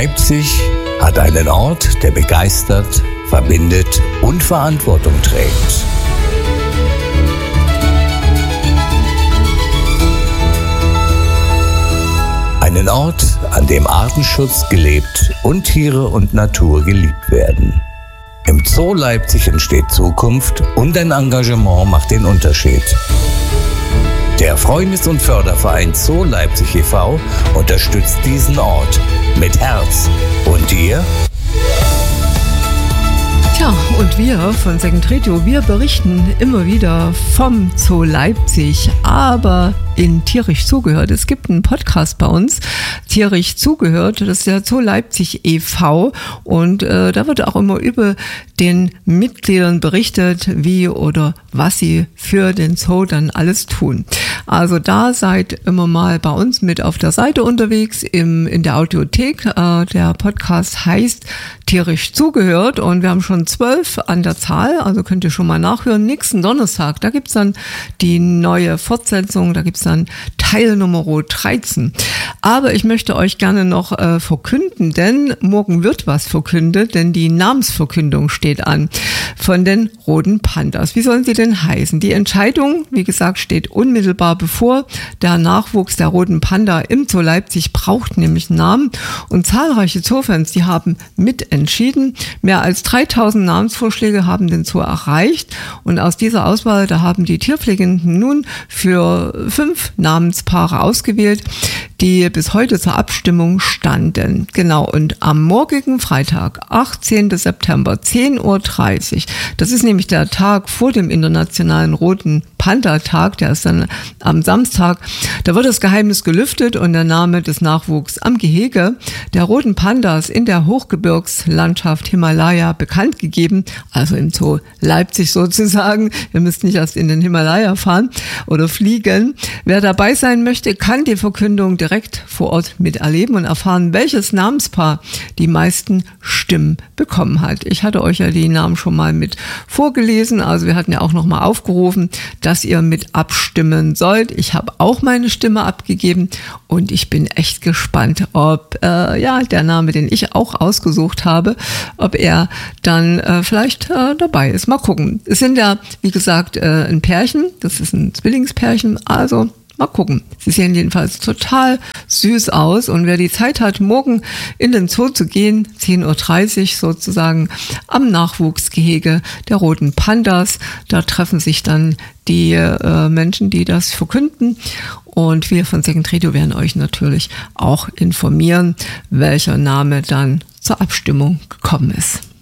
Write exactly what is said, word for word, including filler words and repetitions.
Leipzig hat einen Ort, der begeistert, verbindet und Verantwortung trägt. Einen Ort, an dem Artenschutz gelebt und Tiere und Natur geliebt werden. Im Zoo Leipzig entsteht Zukunft und ein Engagement macht den Unterschied. Der Freundes- und Förderverein Zoo Leipzig e V unterstützt diesen Ort mit Herz. Und ihr? Tja, und wir von Second Radio, wir berichten immer wieder vom Zoo Leipzig, aber in Tierisch zugehört. Es gibt einen Podcast bei uns, Tierisch zugehört, das ist der Zoo Leipzig e V und äh, da wird auch immer über den Mitgliedern berichtet, wie oder was sie für den Zoo dann alles tun. Also da seid immer mal bei uns mit auf der Seite unterwegs, im, in der Audiothek. Äh, der Podcast heißt Tierisch zugehört und wir haben schon zwölf an der Zahl, also könnt ihr schon mal nachhören. Nächsten Donnerstag, da gibt's dann die neue Fortsetzung, da gibt's dann Teil Nummer dreizehn. Aber ich möchte euch gerne noch äh, verkünden, denn morgen wird was verkündet, denn die Namensverkündung steht an von den Roten Pandas. Wie sollen sie denn heißen? Die Entscheidung, wie gesagt, steht unmittelbar bevor. Der Nachwuchs der Roten Panda im Zoo Leipzig braucht nämlich einen Namen und zahlreiche Zoofans, die haben mitentschieden. Mehr als dreitausend Namensvorschläge haben den Zoo erreicht und aus dieser Auswahl, da haben die Tierpflegenden nun für fünf Namenspaare ausgewählt, die bis heute zur Abstimmung standen. Genau, und am morgigen Freitag, achtzehnten September, zehn Uhr dreißig, das ist nämlich der Tag vor dem Internationalen Roten Panda-Tag, der ist dann am Samstag, da wird das Geheimnis gelüftet und der Name des Nachwuchs am Gehege der Roten Pandas in der Hochgebirgslandschaft Himalaya bekannt gegeben, also im Zoo Leipzig sozusagen. Ihr müsst nicht erst in den Himalaya fahren oder fliegen. Wer dabei sein möchte, kann die Verkündung direkt vor Ort miterleben und erfahren, welches Namenspaar die meisten Stimmen bekommen hat. Ich hatte euch ja die Namen schon mal mit vorgelesen, also wir hatten ja auch noch mal aufgerufen, dass ihr mit abstimmen sollt. Ich habe auch meine Stimme abgegeben und ich bin echt gespannt, ob äh, ja der Name, den ich auch ausgesucht habe, ob er dann äh, vielleicht äh, dabei ist. Mal gucken. Es sind ja, wie gesagt, äh, ein Pärchen, das ist ein Zwillingspärchen, also mal gucken. Sie sehen jedenfalls total süß aus und wer die Zeit hat, morgen in den Zoo zu gehen, zehn Uhr dreißig sozusagen am Nachwuchsgehege der Roten Pandas, da treffen sich dann die äh, Menschen, die das verkünden und wir von Second Radio werden euch natürlich auch informieren, welcher Name dann zur Abstimmung gekommen ist.